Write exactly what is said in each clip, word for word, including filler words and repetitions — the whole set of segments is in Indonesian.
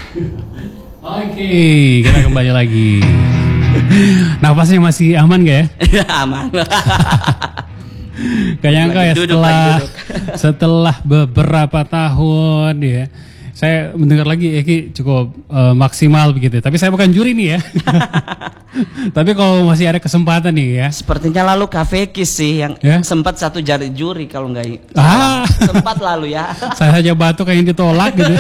Oke, kita kembali lagi. Nafasnya masih aman gak ya? Aman. Gak nyangka ya Duduk, setelah setelah beberapa tahun ya, saya mendengar lagi Eki cukup uh, maksimal begitu. Tapi saya bukan juri nih ya. Tapi kalau masih ada kesempatan nih ya. Sepertinya lalu Cafe Kiss sih yang ya? sempat satu jari juri kalau nggak. Ah, sempat lalu ya. Saya saja batuk kayak yang ditolak gitu.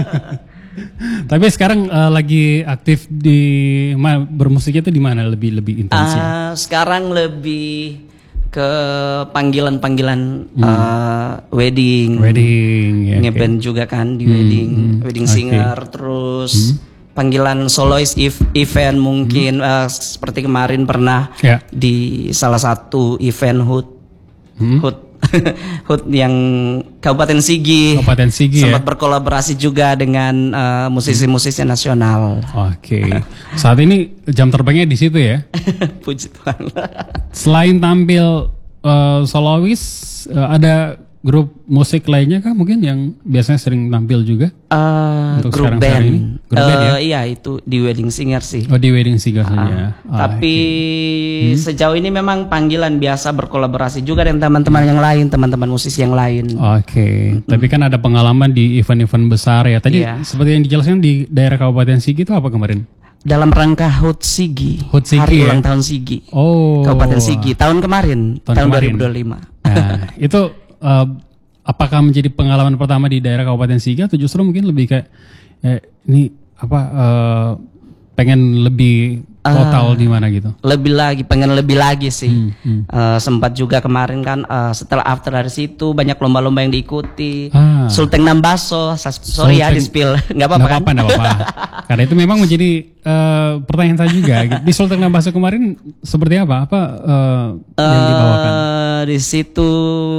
Tapi sekarang uh, lagi aktif di ma, bermusiknya itu di mana lebih lebih intens? Uh, sekarang lebih ke panggilan-panggilan hmm. uh, wedding, wedding, ya, ngeband okay. juga kan di wedding, hmm. wedding okay. singer, terus hmm. panggilan soloist event mungkin hmm. uh, seperti kemarin pernah yeah. di salah satu event H U T, hmm. H U T H U T yang Kabupaten Sigi, Kabupaten Sigi sempat ya? Berkolaborasi juga dengan uh, musisi-musisi nasional. Oke, okay. Saat ini jam terbangnya di situ ya? Puji Tuhan. Selain tampil uh, solois, uh, ada grup musik lainnya kah mungkin yang biasanya sering tampil juga? Uh, Untuk grup band, ini? Grup uh, band ya? Iya itu di Wedding Singer sih. Oh di Wedding Singer uh, saja. Ah, tapi okay. hmm? sejauh ini memang panggilan biasa berkolaborasi juga dengan teman-teman yang lain, teman-teman musisi yang lain. Oke, okay. hmm. Tapi kan ada pengalaman di event-event besar ya. Tadi yeah. seperti yang dijelaskan di daerah Kabupaten Sigi itu apa kemarin? Dalam rangka H U T Sigi, H U T Sigi hari ya? ulang tahun Sigi, oh. Kabupaten Sigi tahun kemarin, tahun, tahun kemarin. dua ribu dua puluh lima. Nah, itu uh, apakah menjadi pengalaman pertama di daerah Kabupaten Sigi atau justru mungkin lebih kayak eh, ini apa uh, pengen lebih total uh, di mana gitu? Lebih lagi, pengen lebih lagi sih. Hmm, hmm. Uh, sempat juga kemarin kan uh, setelah after dari situ banyak lomba-lomba yang diikuti. Ah. Sulteng Nambaso, sorry Sulteng, ya di spill, nggak apa-apa kan? Nggak apa-apa. Karena itu memang menjadi uh, pertanyaan saya juga. Di Sulteng Nambaso kemarin seperti apa? Apa uh, yang dibawakan? Uh, di situ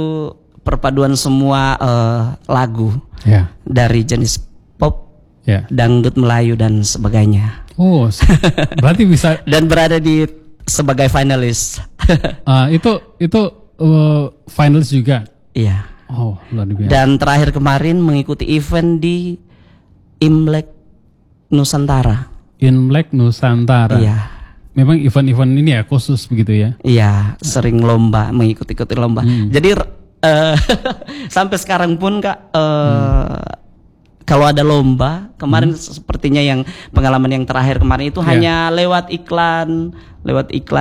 perpaduan semua uh, lagu yeah. dari jenis pop, yeah. dangdut, Melayu dan sebagainya. Oh, berarti bisa dan berada di sebagai finalis. uh, itu itu uh, finalis juga. Iya. Oh, luar biasa. Dan terakhir kemarin mengikuti event di Imlek Nusantara. Imlek Nusantara. Iya. Memang event-event ini ya khusus begitu ya? Iya, sering lomba, mengikuti-ikuti lomba. Hmm. Jadi uh, sampai sekarang pun Kak. Uh, hmm. Kalau ada lomba, kemarin hmm. sepertinya yang pengalaman yang terakhir kemarin itu yeah. hanya lewat iklan, lewat iklan